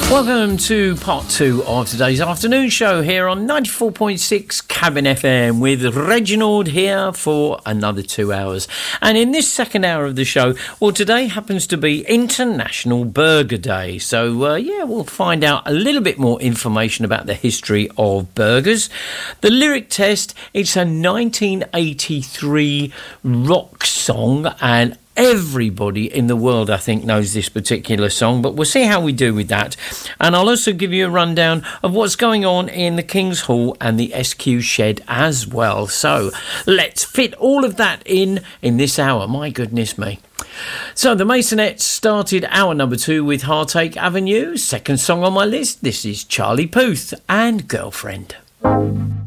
Welcome to part two of today's afternoon show here on 94.6 Cabin FM with Reginald here for another 2 hours. And in this second hour of the show, well, today happens to be International Burger Day. So, we'll find out a little bit more information about the history of burgers. The lyric test, it's a 1983 rock song, and everybody in the world, I think, knows this particular song, but we'll see how we do with that. And I'll also give you a rundown of what's going on in the King's Hall and the SQ Shed as well. So let's fit all of that in this hour. My goodness me. So the Masonettes started hour number 2 with Heartache Avenue. Second song on my list, this is Charlie Puth and Girlfriend.